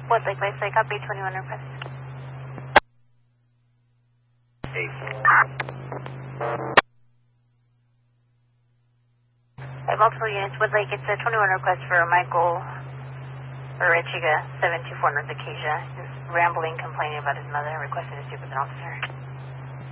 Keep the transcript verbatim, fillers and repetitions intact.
What, like, like, like, copy twenty-one request. Eight. I have multiple units. Would like it's a twenty-one request for Michael Urichiga, seven two four North Acacia. He's rambling, complaining about his mother, requesting to speak with an officer.